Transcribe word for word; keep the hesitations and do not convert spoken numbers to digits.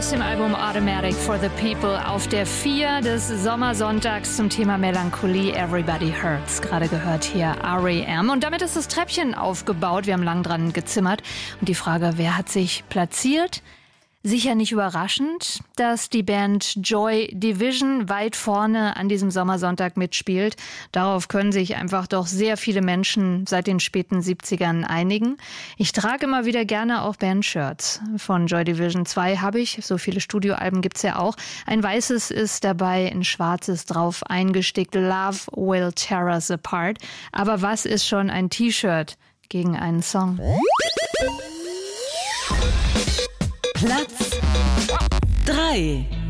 aus dem Album Automatic for the People auf der vier des Sommersonntags zum Thema Melancholie. Everybody Hurts. Gerade gehört hier R E M. Und damit ist das Treppchen aufgebaut. Wir haben lang dran gezimmert. Und die Frage, wer hat sich platziert? Sicher nicht überraschend, dass die Band Joy Division weit vorne an diesem Sommersonntag mitspielt. Darauf können sich einfach doch sehr viele Menschen seit den späten siebzigern einigen. Ich trage immer wieder gerne auch Bandshirts von Joy Division. Zwei habe ich, so viele Studioalben gibt's ja auch. Ein weißes ist dabei, ein schwarzes drauf eingestickt. Love will tear us apart. Aber was ist schon ein T-Shirt gegen einen Song? Platz drei.